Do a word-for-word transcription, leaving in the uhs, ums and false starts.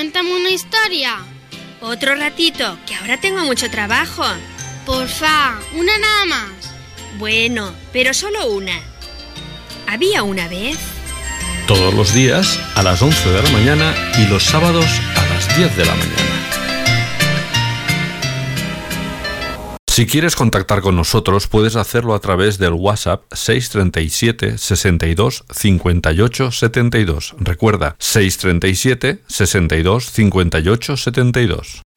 cuéntame una historia. Otro ratito, que ahora tengo mucho trabajo. Porfa, una nada más. Bueno, pero solo una. Había una vez... Todos los días a las once de la mañana y los sábados a las diez de la mañana. Si quieres contactar con nosotros, puedes hacerlo a través del WhatsApp seis treinta y siete, sesenta y dos, cincuenta y ocho, setenta y dos. Recuerda, seis treinta y siete, sesenta y dos, cincuenta y ocho, setenta y dos.